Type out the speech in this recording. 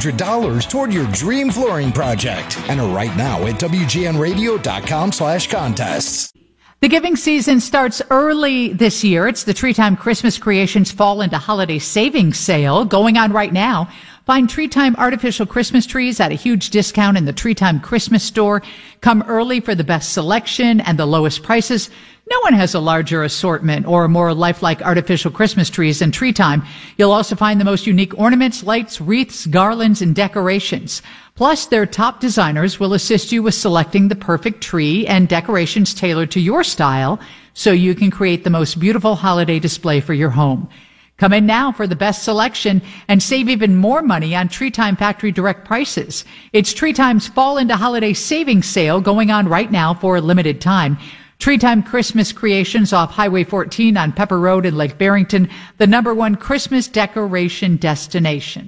$100 toward your dream flooring project. Enter right now at WGNradio.com/contests. The giving season starts early this year. It's the Tree Time Christmas Creations Fall into Holiday Savings Sale going on right now. Find Tree Time artificial Christmas trees at a huge discount in the Tree Time Christmas store. Come early for the best selection and the lowest prices. No one has a larger assortment or more lifelike artificial Christmas trees than Tree Time. You'll also find the most unique ornaments, lights, wreaths, garlands, and decorations. Plus, their top designers will assist you with selecting the perfect tree and decorations tailored to your style so you can create the most beautiful holiday display for your home. Come in now for the best selection and save even more money on Tree Time Factory Direct prices. It's Tree Time's Fall into Holiday Savings Sale going on right now for a limited time. Tree Time Christmas Creations off Highway 14 on Pepper Road in Lake Barrington, the #1 Christmas decoration destination.